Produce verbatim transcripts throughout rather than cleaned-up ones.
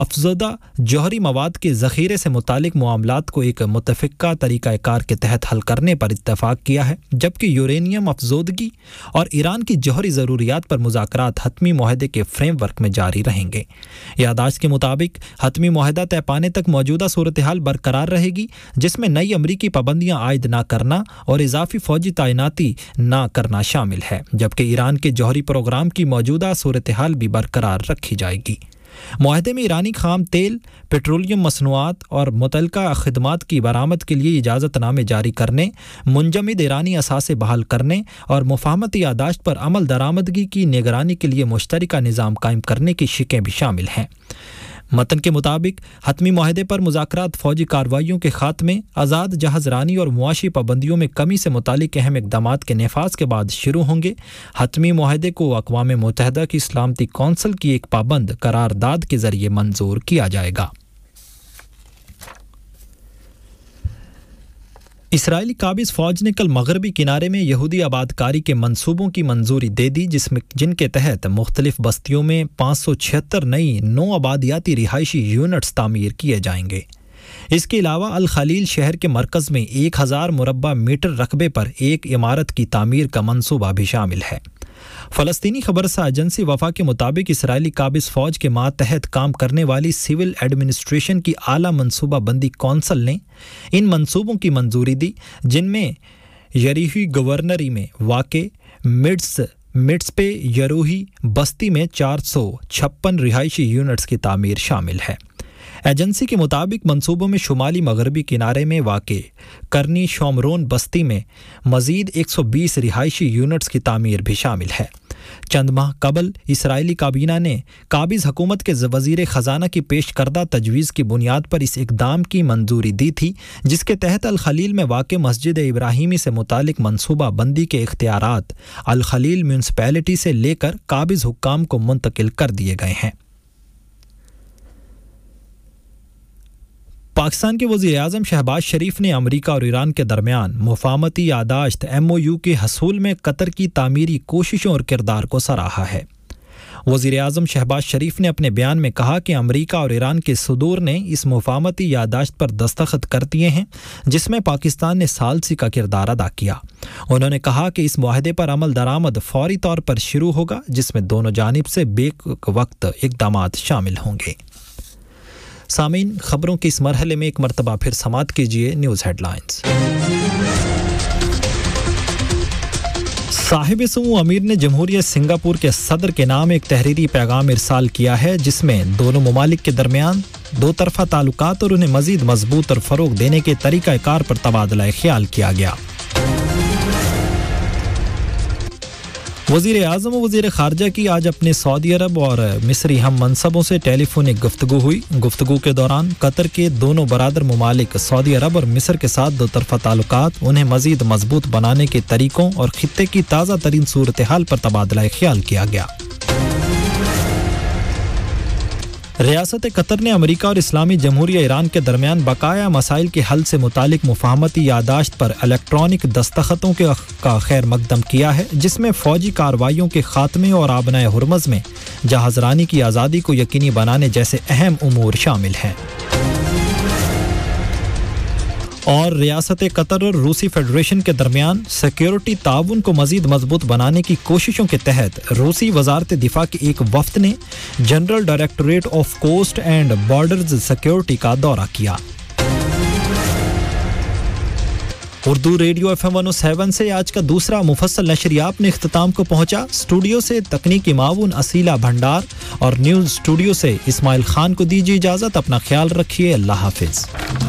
افزودہ جوہری مواد کے ذخیرے سے متعلق معاملات کو ایک متفقہ طریقہ کار کے تحت حل کرنے پر اتفاق کیا ہے، جبکہ یورینیم افزودگی اور ایران کی جوہری ضروریات پر مذاکرات حتمی معاہدے کے فریم ورک میں جاری رہیں گے۔ یادداشت کے مطابق حتمی معاہدہ طے پانے تک موجودہ صورتحال برقرار رہے گی، جس میں نئی امریکی پابندیاں عائد نہ کرنا اور اضافی فوجی تعیناتی نہ کرنا شامل ہے، جبکہ ایران کے جوہری پروگرام کی موجودہ صورتحال بھی برقرار رکھی جائے گی۔ معاہدے میں ایرانی خام تیل، پیٹرولیم مصنوعات اور متعلقہ خدمات کی برآمد کے لیے اجازت نامے جاری کرنے، منجمد ایرانی اثاثے بحال کرنے اور مفاہمتی یادداشت پر عمل درآمدگی کی نگرانی کے لیے مشترکہ نظام قائم کرنے کی شقیں بھی شامل ہیں۔ متن کے مطابق حتمی معاہدے پر مذاکرات فوجی کارروائیوں کے خاتمے، آزاد جہاز رانی اور معاشی پابندیوں میں کمی سے متعلق اہم اقدامات کے نفاذ کے بعد شروع ہوں گے۔ حتمی معاہدے کو اقوام متحدہ کی سلامتی کونسل کی ایک پابند قرارداد کے ذریعے منظور کیا جائے گا۔ اسرائیلی قابض فوج نے کل مغربی کنارے میں یہودی آباد کاری کے منصوبوں کی منظوری دے دی، جس میں جن کے تحت مختلف بستیوں میں پانچ سو چھہتر نئی نو آبادیاتی رہائشی یونٹس تعمیر کیے جائیں گے۔ اس کے علاوہ الخلیل شہر کے مرکز میں ایک ہزار مربع میٹر رقبے پر ایک عمارت کی تعمیر کا منصوبہ بھی شامل ہے۔ فلسطینی خبرسا ایجنسی وفا کے مطابق اسرائیلی قابض فوج کے ماتحت کام کرنے والی سول ایڈمنسٹریشن کی اعلیٰ منصوبہ بندی کونسل نے ان منصوبوں کی منظوری دی، جن میں یریحی گورنری میں واقع مڈس مڈس پہ یروہی بستی میں چار سو چھپن رہائشی یونٹس کی تعمیر شامل ہے۔ ایجنسی کے مطابق منصوبوں میں شمالی مغربی کنارے میں واقع کرنی شومرون بستی میں مزید ایک سو بیس رہائشی یونٹس کی تعمیر بھی شامل ہے۔ چند ماہ قبل اسرائیلی کابینہ نے قابض حکومت کے وزیر خزانہ کی پیش کردہ تجویز کی بنیاد پر اس اقدام کی منظوری دی تھی، جس کے تحت الخلیل میں واقع مسجد ابراہیمی سے متعلق منصوبہ بندی کے اختیارات الخلیل میونسپلٹی سے لے کر قابض حکام کو منتقل کر دیے گئے ہیں۔ پاکستان کے وزیر اعظم شہباز شریف نے امریکہ اور ایران کے درمیان مفاہمتی یادداشت ایم او یو کے حصول میں قطر کی تعمیری کوششوں اور کردار کو سراہا ہے۔ وزیر اعظم شہباز شریف نے اپنے بیان میں کہا کہ امریکہ اور ایران کے صدور نے اس مفاہمتی یادداشت پر دستخط کر دیے ہیں، جس میں پاکستان نے ثالثی کا کردار ادا کیا۔ انہوں نے کہا کہ اس معاہدے پر عمل درآمد فوری طور پر شروع ہوگا، جس میں دونوں جانب سے بیک وقت اقدامات شامل ہوں گے۔ سامعین، خبروں کے اس مرحلے میں ایک مرتبہ پھر سماعت کیجیے نیوز ہیڈ لائنز۔ صاحب سمو امیر نے جمہوریہ سنگاپور کے صدر کے نام ایک تحریری پیغام ارسال کیا ہے، جس میں دونوں ممالک کے درمیان دو طرفہ تعلقات اور انہیں مزید مضبوط اور فروغ دینے کے طریقہ کار پر تبادلہ خیال کیا گیا۔ وزیر اعظم و وزیر خارجہ کی آج اپنے سعودی عرب اور مصری ہم منصبوں سے ٹیلی فونک گفتگو ہوئی۔ گفتگو کے دوران قطر کے دونوں برادر ممالک سعودی عرب اور مصر کے ساتھ دو طرفہ تعلقات، انہیں مزید مضبوط بنانے کے طریقوں اور خطے کی تازہ ترین صورتحال پر تبادلہ خیال کیا گیا۔ ریاست قطر نے امریکہ اور اسلامی جمہوریہ ایران کے درمیان بقایا مسائل کے حل سے متعلق مفاہمتی یادداشت پر الیکٹرانک دستخطوں کا خیر مقدم کیا ہے، جس میں فوجی کارروائیوں کے خاتمے اور آبنائے ہرمز میں جہاز رانی کی آزادی کو یقینی بنانے جیسے اہم امور شامل ہیں۔ اور ریاست قطر اور روسی فیڈریشن کے درمیان سیکیورٹی تعاون کو مزید مضبوط بنانے کی کوششوں کے تحت روسی وزارت دفاع کے ایک وفد نے general directorate of cost and borders security کا دورہ کیا۔ اردو ریڈیو ایف ایم ایک سو سات سے آج کا دوسرا مفصل نشریات نے اختتام کو پہنچا۔ اسٹوڈیو سے تکنیکی معاون اسیلہ بھنڈار اور نیوز اسٹوڈیو سے اسماعیل خان کو دیجیے اجازت۔ اپنا خیال رکھیے، اللہ حافظ۔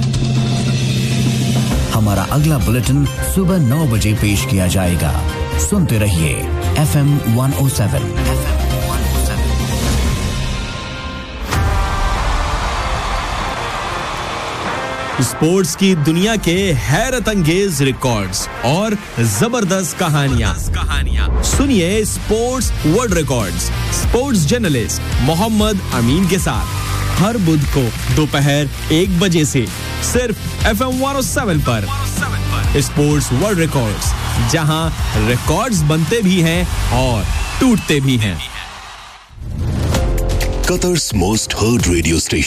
ہمارا اگلا بلیٹن صبح نو بجے پیش کیا جائے گا۔ سنتے رہیے ایف ایم ایک سو سات۔ اسپورٹس کی دنیا کے حیرت انگیز ریکارڈز اور زبردست کہانیاں سنیے sports world records sports journalist محمد امین کے ساتھ ہر بدھ کو دوپہر ایک بجے سے صرف ایف ایم ایک سو سات پر اسپورٹس ورلڈ ریکارڈز، جہاں ریکارڈز بنتے بھی ہیں اور ٹوٹتے بھی ہیں۔ قطر's most heard radio station